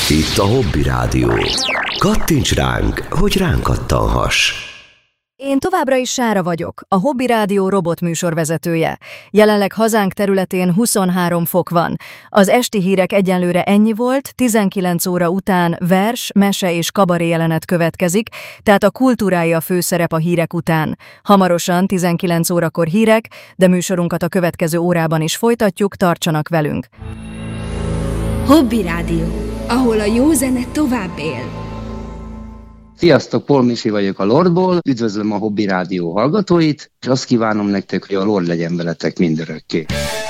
Itt a Hobby Rádió. Kattints ránk, hogy ránk kattanhass. Én továbbra is Sára vagyok, a Hobby Rádió robotműsorvezetője. Jelenleg hazánk területén 23 fok van. Az esti hírek egyenlőre ennyi volt, 19 óra után vers, mese és kabaré jelenet következik, tehát a kultúrája a főszerep a hírek után. Hamarosan 19 órakor hírek, de műsorunkat a következő órában is folytatjuk, tartsanak velünk. Hobby Rádió, ahol a jó zene tovább él. Sziasztok, Paul Misi vagyok a Lordból, üdvözlöm a Hobby Rádió hallgatóit, és azt kívánom nektek, hogy a Lord legyen veletek mindörökké.